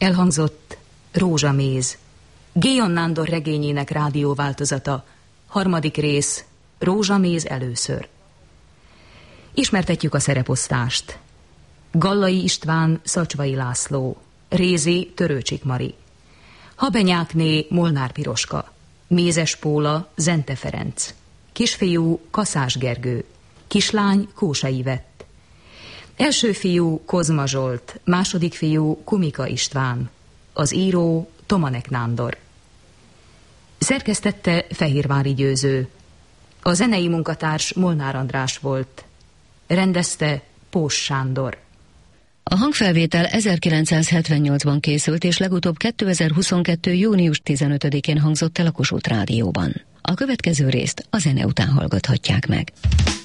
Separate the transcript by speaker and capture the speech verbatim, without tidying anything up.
Speaker 1: Elhangzott Rózsaméz, Géjon Nándor regényének rádióváltozata, harmadik rész, Rózsaméz először. Ismertetjük a szereposztást. Gallai István, Szacsvai László, Rézi, Törőcsik Mari, Habenyákné, Molnár Piroska, Mézes Póla, Zente Ferenc, kisfiú, Kaszás Gergő, kislány, Kósa Ivett, első fiú, Kozma Zsolt, második fiú, Kumika István, az író, Tomanek Nándor. Szerkesztette Fehérvári Győző, a zenei munkatárs Molnár András volt, rendezte Pós Sándor.
Speaker 2: A hangfelvétel ezerkilencszázhetvennyolcban készült, és legutóbb kétezer-huszonkettő. június tizenötödikén hangzott el a Kossuth Rádióban. A következő részt a zene után hallgathatják meg.